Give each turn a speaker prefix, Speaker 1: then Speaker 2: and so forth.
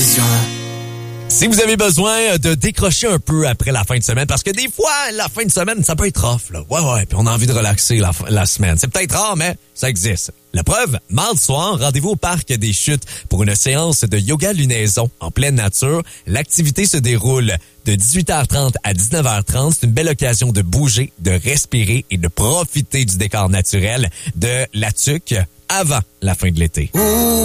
Speaker 1: confusion.
Speaker 2: Si vous avez besoin de décrocher un peu après la fin de semaine, parce que des fois, la fin de semaine, ça peut être rough, là. Ouais, puis on a envie de relaxer la semaine. C'est peut-être rare, mais ça existe. La preuve, mardi soir, rendez-vous au Parc des Chutes pour une séance de yoga lunaison en pleine nature. L'activité se déroule de 18h30 à 19h30. C'est une belle occasion de bouger, de respirer et de profiter du décor naturel de la Tuque avant la fin de l'été.